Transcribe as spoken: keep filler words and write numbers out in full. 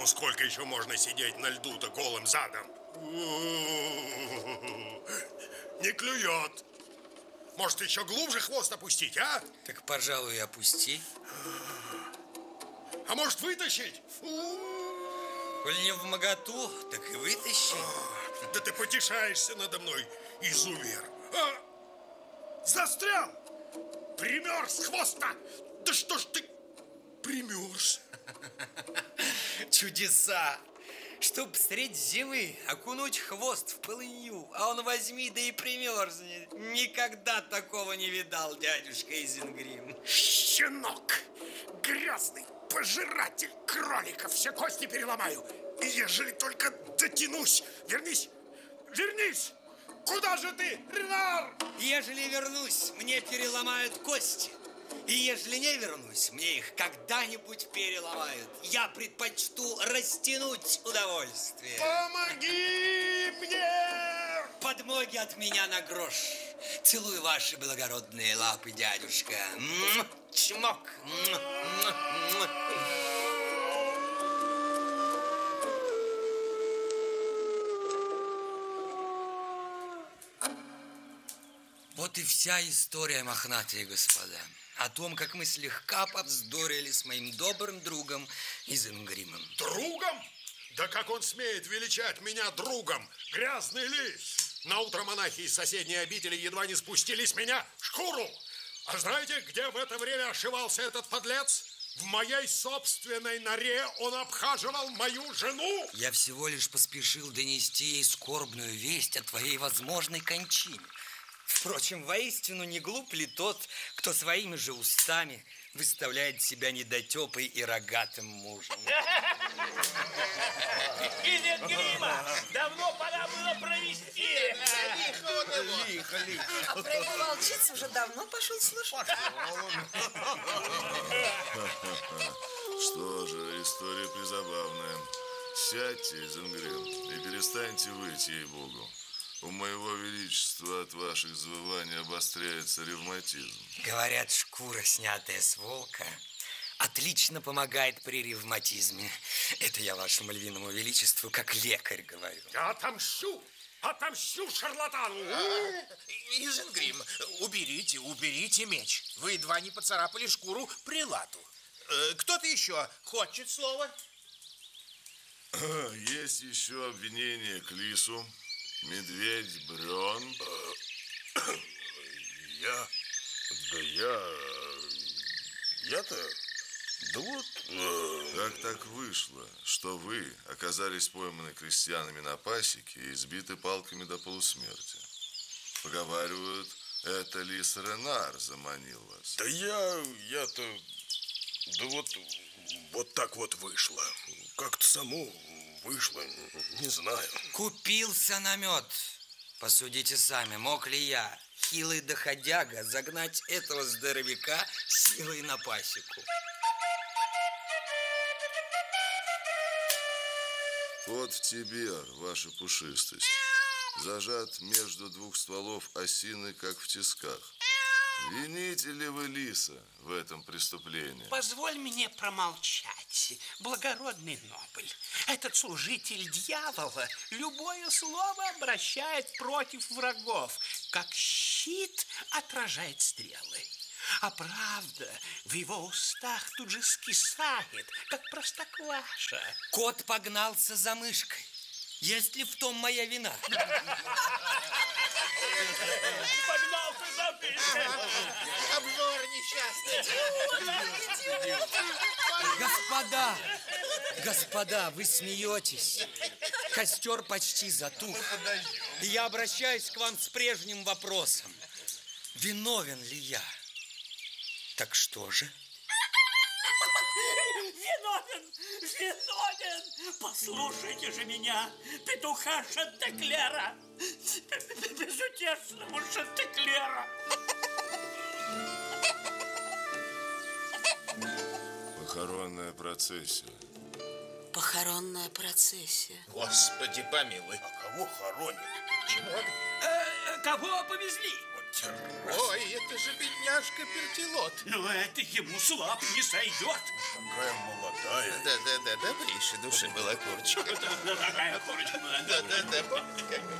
Ну сколько еще можно сидеть на льду-то голым задом? Не клюет. Может, еще глубже хвост опустить, а? Так, пожалуй, опусти. А может, вытащить? Коль не вмоготу, так и вытащи. Да ты потешаешься надо мной, изувер. А? Застрял! Примерз хвоста! Да что ж ты примерз? Чудеса! Чтоб средь зимы окунуть хвост в полынью, а он возьми, да и примерзнет. Никогда такого не видал, дядюшка Изенгрим. Щенок! Грязный пожиратель кроликов! Все кости переломаю! И ежели только дотянусь! Вернись! Вернись! Куда же ты, Ренар? Ежели вернусь, мне переломают кости. И ежели не вернусь, мне их когда-нибудь переломают. Я предпочту растянуть удовольствие. Помоги мне! Подмоги от меня на грош. Целую ваши благородные лапы, дядюшка. Чмок. Вот и вся история, мохнатые господа. О том, как мы слегка повздорили с моим добрым другом Изенгримом. Другом? Да как он смеет величать меня другом? Грязный лис! Наутро монахи из соседней обители едва не спустили с меня шкуру. А знаете, где в это время ошивался этот подлец? В моей собственной норе он обхаживал мою жену. Я всего лишь поспешил донести ей скорбную весть о твоей возможной кончине. Впрочем, воистину не глуп ли тот, кто своими же устами выставляет себя недотепой и рогатым мужем? Изенгрима! Давно пора было провести! Лихо, лихо. А про эту волчицу уже давно пошел слушать. Что же, история призабавная. Сядьте, Изенгрим, и перестаньте выть, ей-богу. У моего величества от ваших завываний обостряется ревматизм. Говорят, шкура, снятая с волка, отлично помогает при ревматизме. Это я вашему львиному величеству как лекарь говорю. Я отомщу! Отомщу шарлатану! Изенгрим, уберите, уберите меч. Вы едва не поцарапали шкуру прилату. Кто-то еще хочет слова? Есть еще обвинение к лису. Медведь Брен. Я? Да я... Я-то... Да вот... Как так вышло, что вы оказались пойманы крестьянами на пасеке и избиты палками до полусмерти? Поговаривают, это лис Ренар заманил вас. Да я... Я-то... Да вот... Вот так вот вышло. Как-то само вышло, не знаю. Купился на мед. Посудите сами, мог ли я, хилый доходяга, загнать этого здоровяка силой на пасеку? Вот в тебе, ваша пушистость, зажат между двух стволов осины, как в тисках. Вините ли вы лиса в этом преступлении? Позволь мне промолчать, благородный Нобль. Этот служитель дьявола любое слово обращает против врагов, как щит отражает стрелы. А правда в его устах тут же скисает, как простокваша. Кот погнался за мышкой. Есть ли в том моя вина? Погнался за мышкой. Обжора несчастный. Господа, господа, вы смеетесь. Костер почти затух. И я обращаюсь к вам с прежним вопросом. Виновен ли я? Так что же? Виновен, виновен! Послушайте же меня, петуха Шантеклера, безутешного Шантеклера. Похоронная процессия. Похоронная процессия. Господи помилуй. А кого хоронят? Чего? Э, кого повезли? Ой, это же бедняжка Пертилот. Но это ему с лап не сойдет. Какая молодая. молодая. Да-да-да, добрейшей души была курочка. Да такая курочка была. Да-да-да, помните, как